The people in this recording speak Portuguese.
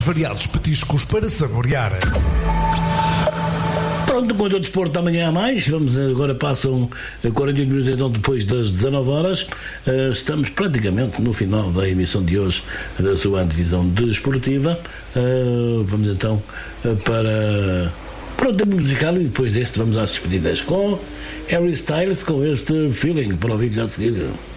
Variados petiscos para saborear. Pronto, com o desporto amanhã a mais. Agora passam 48 minutos então depois das 19 horas. Estamos praticamente no final da emissão de hoje da sua antevisão desportiva. Vamos então para o tempo musical e depois deste vamos às despedidas com Harry Styles, com este Feeling, para ouvir já a seguir.